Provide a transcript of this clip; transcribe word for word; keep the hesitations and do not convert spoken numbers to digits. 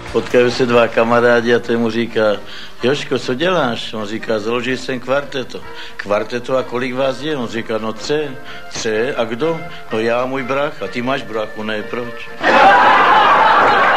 Potkají se dva kamarádi a ten mu říká, Jožko, co děláš? On říká, založil jsem kvarteto. Kvarteto a kolik vás je? On říká, no tři. Tři? A kdo? No já a můj brácha. Ty máš bráchu, ne, proč?